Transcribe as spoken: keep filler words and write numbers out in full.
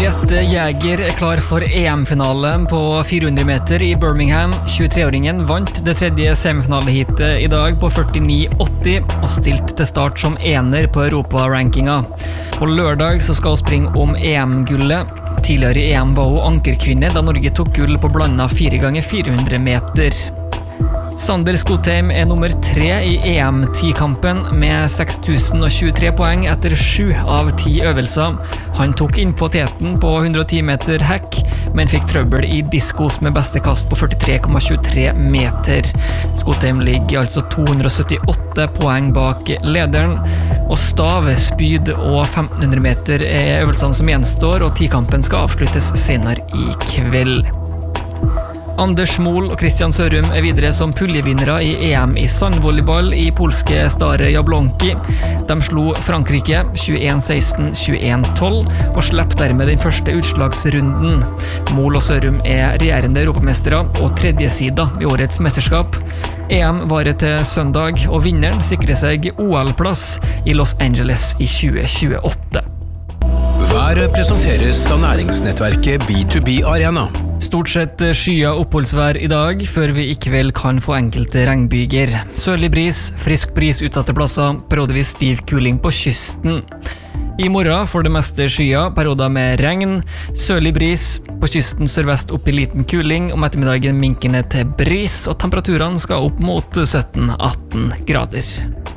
Grete Jäger er klar for E M-finale på fire hundre meter i Birmingham. tjuetre-åringen vant det tredje semifinaleheatet i dag på førtini åtti og stilt til start som ener på Europa-rankinga. På lørdag så skal hun springe om E M-gullet. Tidligere i E M var hun ankerkvinne da Norge tok gull på blanda fire ganger fire hundre meter. Sander Skotheim er nummer tre i E M-ti-kampen med seks tusen tjuetre poeng etter sju av ti øvelser. Han tok inn på teten på hundre og ti meter hekk, men fikk trøbbel i diskos med beste kast på førtitre komma tjuetre meter. Skotheim ligger altså to hundre og syttiåtte poeng bak lederen, og stav, spyd og femten hundre meter er øvelsene som gjenstår, og ti-kampen skal avsluttes senere i kveld. Anders Mol og Kristian Sørum er videre som puljevinnere i E M i sandvolleyball i polske Stare Jablonki. De slo Frankrike tjueen seksten tjueen tolv og slapp dermed den første utslagsrunden. Mol og Sørum er regjerende europamestere og tredjesida i årets mesterskap. E M varer til søndag, og vinneren sikrer seg O L-plass i Los Angeles i tjue tjueåtte. Været presenteres av næringsnettverket B to B Arena. Stort sett skya oppholdsvær i dag, før vi i kveld kan få enkelte regnbyger. Sørlig bris, frisk bris utsatte plasser, periodevis stiv kuling på kysten. I morgen får det meste skya, perioder med regn, sørlig bris, på kysten sørvest opp i liten kuling, om ettermiddagen minkende til bris, og temperaturene skal opp mot sytten atten grader.